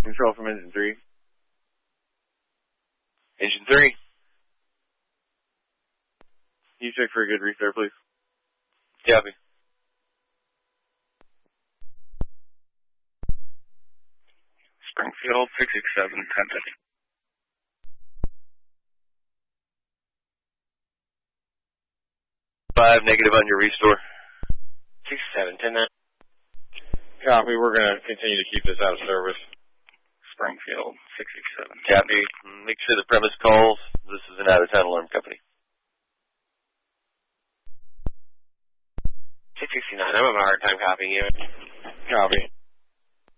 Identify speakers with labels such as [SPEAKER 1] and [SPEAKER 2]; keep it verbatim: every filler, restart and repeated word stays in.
[SPEAKER 1] Control from engine three.
[SPEAKER 2] Engine three.
[SPEAKER 1] Can you check for a good restart, please?
[SPEAKER 2] Copy.
[SPEAKER 3] Springfield, six six seven, ten fifty.
[SPEAKER 2] Five, negative on your restore.
[SPEAKER 4] six seven, ten nine.
[SPEAKER 1] Copy, we're going to continue to keep this out of service.
[SPEAKER 3] Springfield, six six seven.
[SPEAKER 2] Copy. Make sure the premise calls. This is an out-of-town alarm company.
[SPEAKER 4] six sixty-nine, I'm having a hard time copying you.
[SPEAKER 1] Copy.